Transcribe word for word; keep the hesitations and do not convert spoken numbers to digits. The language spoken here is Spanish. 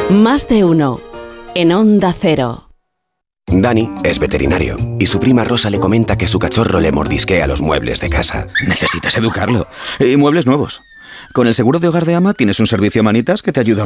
Más de uno. En Onda Cero. Dani es veterinario y su prima Rosa le comenta que su cachorro le mordisquea los muebles de casa. Necesitas educarlo. Y muebles nuevos. Con el seguro de hogar de Ama tienes un servicio a manitas que te ayuda